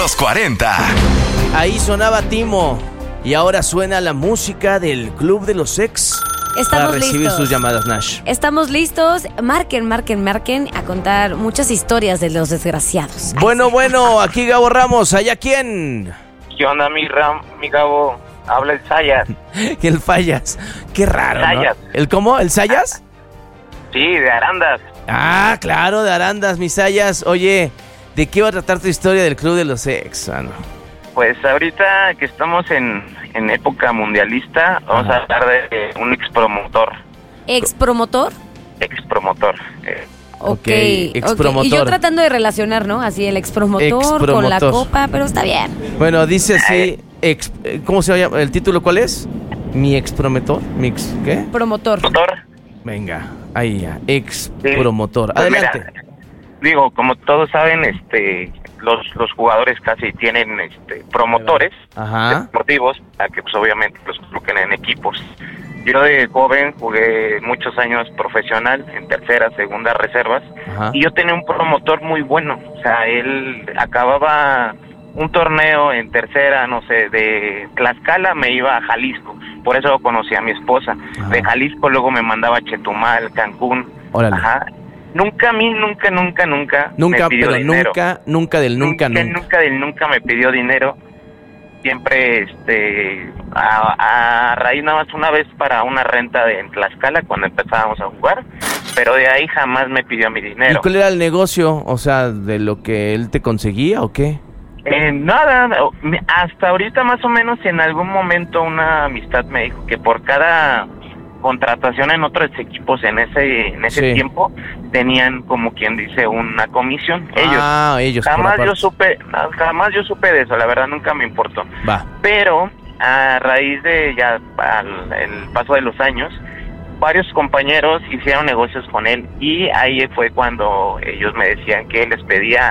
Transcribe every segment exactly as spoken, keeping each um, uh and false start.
los cuarenta. Ahí sonaba Timo y ahora suena la música del Club de los Ex. Estamos para recibir listos. sus llamadas, Nash. Estamos listos. Marquen, marquen, marquen a contar muchas historias de los desgraciados. Bueno, Ay, sí. bueno, aquí Gabo Ramos. ¿Allá quién? ¿Qué onda, mi Ram, mi Gabo? Habla el Sayas. El Fallas. Qué raro, ¿no? Sayas. ¿El cómo? ¿El Sayas? Sí, de Arandas. Ah, claro, de Arandas, mis Sayas. Oye, ¿de qué va a tratar tu historia del Club de los Ex? Ah, no. Pues ahorita que estamos en, en época mundialista, vamos Ajá. a hablar de un expromotor. ¿Ex promotor? Expromotor. Eh, Ok, Ok, expromotor. ok. Y yo tratando de relacionar, ¿no? Así el expromotor, con la Expromotor. copa, pero está bien. Bueno, dice así, ex, ¿cómo se llama? ¿El título cuál es? Mi expromotor, mi ex, ¿qué? Promotor. motor. Venga, ahí ya, ex Sí. promotor. Pues Adelante. mira, digo, como todos saben, este, los, los jugadores casi tienen este, promotores Ajá. deportivos, a que pues obviamente los coloquen en equipos. Yo de joven jugué muchos años profesional en tercera, segunda reservas, Ajá. y yo tenía un promotor muy bueno. O sea, él acababa un torneo en tercera, no sé, de Tlaxcala me iba a Jalisco, por eso conocí a mi esposa. Ajá. De Jalisco luego me mandaba a Chetumal, Cancún. Órale. Ajá. Nunca a mí, nunca, nunca, nunca Nunca, me pidió pero dinero. nunca, nunca del nunca, nunca. Nunca del nunca me pidió dinero. Siempre, este, a, a raíz nada más una vez para una renta de en Tlaxcala cuando empezábamos a jugar, pero de ahí jamás me pidió mi ¿Y dinero. cuál era el negocio? O sea, ¿de lo que él te conseguía o qué? Eh, nada, me- hasta ahorita más o menos en algún momento una amistad me dijo que por cada contratación en otros equipos en ese en ese Sí. tiempo tenían como quien dice una comisión. Ellos. Ah, ellos. por Jamás yo aparte. supe, no, jamás yo supe de eso, la verdad nunca me importó. Va. Pero a raíz de ya al, el paso de los años, varios compañeros hicieron negocios con él y ahí fue cuando ellos me decían que él les pedía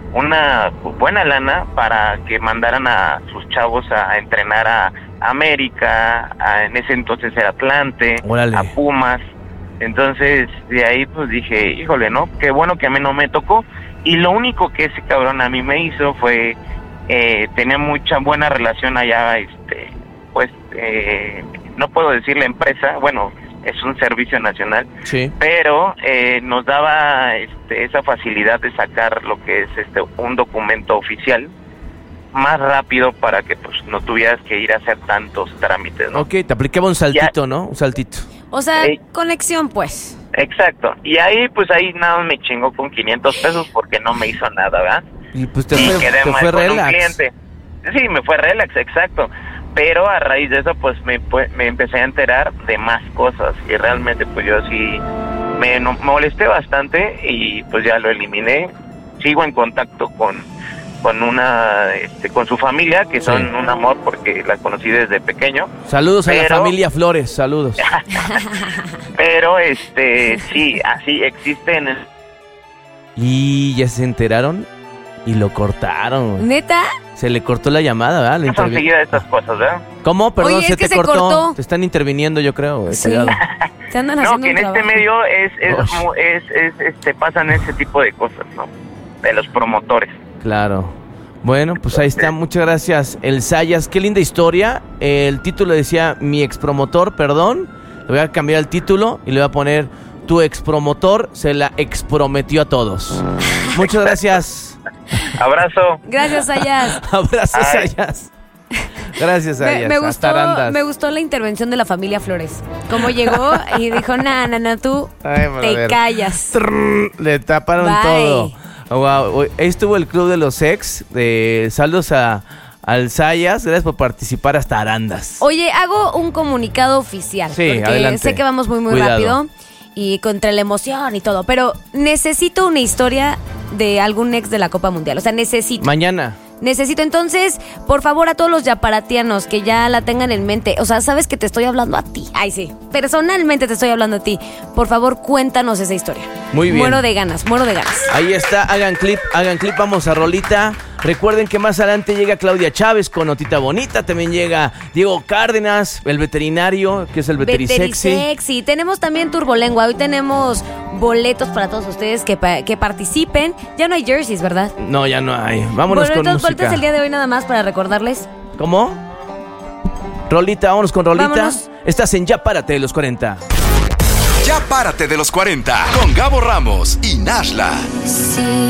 una buena lana para que mandaran a sus chavos a entrenar a América, a- en ese entonces era Atlante, Órale. a Pumas. Entonces de ahí pues dije, híjole, ¿no? Qué bueno que a mí no me tocó. Y lo único que ese cabrón a mí me hizo fue eh, tener mucha buena relación allá, este, pues eh, no puedo decir la empresa, bueno, es un servicio nacional, Sí. pero eh, nos daba este, esa facilidad de sacar lo que es este un documento oficial más rápido para que pues no tuvieras que ir a hacer tantos trámites, ¿no? Ok, te aplicaba un saltito, ¿no? Un saltito. O sea, Ey. conexión, pues. Exacto. Y ahí pues ahí nada más me chingó con quinientos pesos porque no me hizo nada, ¿verdad? Y pues te y fue, quedé te mal fue con un relax. cliente. Sí, me fue relax, exacto. Pero a raíz de eso, pues me, pues, me empecé a enterar de más cosas. Y realmente, pues yo sí me no- molesté bastante y pues ya lo eliminé. Sigo en contacto con, con una, este, con su familia, que son Sí. un amor porque la conocí desde pequeño. Saludos a la Pero- familia Flores, saludos. Pero, este, sí, así existen. Y ya se enteraron y lo cortaron. ¿Neta? Se le cortó la llamada, ¿verdad? Le No son intervi- seguidas estas cosas, ¿verdad? ¿Cómo? Perdón, Oye, se es que te se cortó. cortó. Te están interviniendo, yo creo. güey. Sí. Cuidado. Se andan No, haciendo que en un este trabajo. medio es, es, Uy. mu- es, es, este, pasan ese tipo de cosas, ¿no? De los promotores. Claro. Bueno, pues ahí está. Muchas gracias, El Sayas. Qué linda historia. El título decía Mi expromotor, perdón. Le voy a cambiar el título y le voy a poner Tu expromotor se la exprometió a todos. Muchas gracias. Abrazo. Gracias, Ayas. Abrazos, Ay. Sayas. Gracias, Me, Sayas. me Hasta gustó, Arandas. me gustó la intervención de la familia Flores. Cómo llegó y dijo, na, na, na, tú Ay, te brother. callas. Trrr, le taparon Bye. todo. Wow. Ahí estuvo el Club de los Ex. De saludos a al Sayas. Gracias por participar hasta Arandas. Oye, hago un comunicado oficial. Sí, porque adelante. sé que vamos muy, muy Cuidado. rápido. Y contra la emoción y todo. Pero necesito una historia de algún ex de la Copa Mundial. O sea, necesito. Mañana. Necesito entonces, por favor, a todos los yaparatianos que ya la tengan en mente. O sea, sabes que te estoy hablando a ti. Ay, sí. Personalmente te estoy hablando a ti. Por favor, cuéntanos esa historia. Muy bien. Muero de ganas, muero de ganas. Ahí está. Hagan clip, hagan clip. Vamos a rolita. Recuerden que más adelante llega Claudia Chávez con Notita Bonita. También llega Diego Cárdenas, el veterinario, que es el Veterisexy. Veterisexy. Tenemos también Turbolengua. Hoy tenemos boletos para todos ustedes que, pa- que participen. Ya no hay jerseys, ¿verdad? No, ya no hay. Vámonos boletos, con música. Boletos el día de hoy nada más para recordarles. ¿Cómo? Rolita, vámonos con Rolita. Vámonos. Estás en Ya Párate de los cuarenta. Ya Párate de los cuarenta con Gabo Ramos y Nashla. Sí.